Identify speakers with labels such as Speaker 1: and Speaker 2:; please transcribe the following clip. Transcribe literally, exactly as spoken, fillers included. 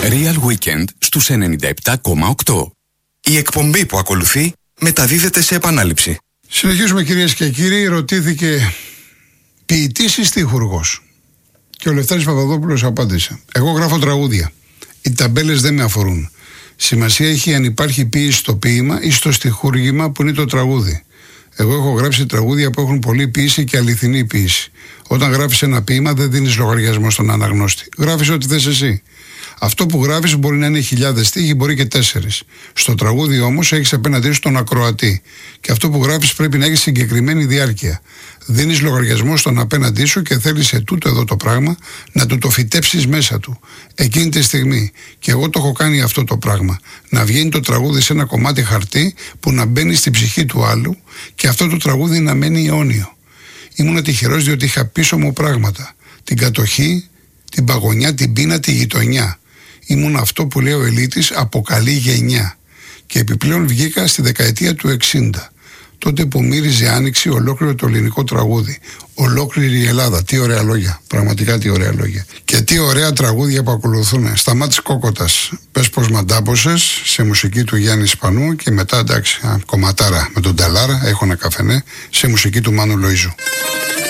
Speaker 1: Real Weekend στους ενενήντα επτά κόμμα οκτώ.
Speaker 2: Η εκπομπή που ακολουθεί μεταδίδεται σε επανάληψη.
Speaker 3: Συνεχίζουμε, κυρίες και κύριοι. Ρωτήθηκε ποιητής ή στιχουργός, και ο Λευτέρης Παπαδόπουλος απάντησε: εγώ γράφω τραγούδια. Οι ταμπέλες δεν με αφορούν. Σημασία έχει αν υπάρχει ποίηση στο ποίημα ή στο στιχούργημα που είναι το τραγούδι. Εγώ έχω γράψει τραγούδια που έχουν πολλή ποίηση και αληθινή ποίηση. Όταν γράφεις ένα ποίημα, δεν δίνεις λογαριασμό στον αναγνώστη. Γράφεις ό,τι θες εσύ. Αυτό που γράφεις μπορεί να είναι χιλιάδες στίχοι, μπορεί και τέσσερις. Στο τραγούδι όμως έχεις απέναντί σου τον ακροατή. Και αυτό που γράφεις πρέπει να έχει συγκεκριμένη διάρκεια. Δίνεις λογαριασμό στον απέναντί σου και θέλεις σε τούτο εδώ το πράγμα να του το φυτέψεις μέσα του. Εκείνη τη στιγμή. Και εγώ το έχω κάνει αυτό το πράγμα. Να βγαίνει το τραγούδι σε ένα κομμάτι χαρτί που να μπαίνει στην ψυχή του άλλου και αυτό το τραγούδι να μένει αιώνιο. Ήμουν τυχερός διότι είχα πίσω μου πράγματα. Την κατοχή, την παγωνιά, την πείνα, τη γειτονιά. Ήμουν αυτό που λέει ο Ελίτης από καλή γενιά. Και επιπλέον βγήκα στη δεκαετία του εξήντα. Τότε που μύριζε άνοιξη ολόκληρο το ελληνικό τραγούδι. Ολόκληρη η Ελλάδα. Τι ωραία λόγια. Πραγματικά τι ωραία λόγια. Και τι ωραία τραγούδια που ακολουθούν. Σταμάτης Κόκοτας. Πες πως μαντάπωσες, σε μουσική του Γιάννη Σπανού. Και μετά εντάξει, κομματάρα με τον Ταλάρα. Έχω ένα καφενέ. Σε μουσική του Μάνου Λοΐζου.